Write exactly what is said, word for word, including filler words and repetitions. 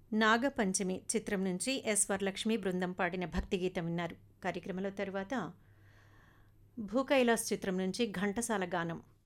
నాగపంచమి చిత్రం నుంచి ఎస్ వరలక్ష్మి బృందం పాడిన భక్తి గీతం విన్నారు. కార్యక్రమంలో తరువాత భూకైలాస్ చిత్రం నుంచి ఘంటసాల గానం.